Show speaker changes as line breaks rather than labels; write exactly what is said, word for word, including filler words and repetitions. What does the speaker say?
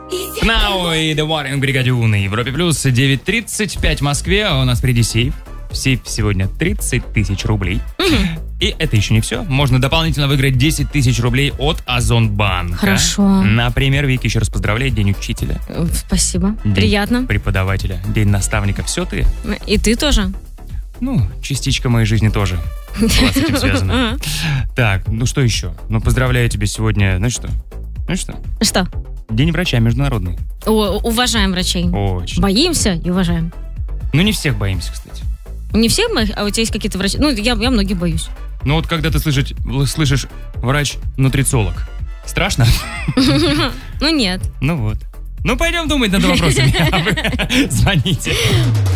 Now и The Warring Brigade на Европе Плюс. девять тридцать пять в Москве. А у нас впереди сейф. Сейф сегодня тридцать тысяч рублей. Mm-hmm. И это еще не все. Можно дополнительно выиграть десять тысяч рублей от Озонбанка.
Хорошо.
Например, Вики, еще раз поздравляю. День учителя.
Спасибо.
День
приятно.
Преподавателя. День наставника. Все ты.
И ты тоже.
Ну, частичка моей жизни тоже была с этим связана. Так, ну что еще? Ну, поздравляю тебя сегодня. Знаешь что? Знаешь что?
Что?
День врача международный.
О, уважаем врачей.
Очень.
Боимся и уважаем.
Ну, не всех боимся, кстати.
Не всех, а у тебя есть какие-то врачи? Ну, я, я многих боюсь.
Ну, вот когда ты слышишь, слышишь врач-нутрициолог, страшно?
Ну, нет.
Ну вот. Ну, пойдем думать над вопросами. Звоните.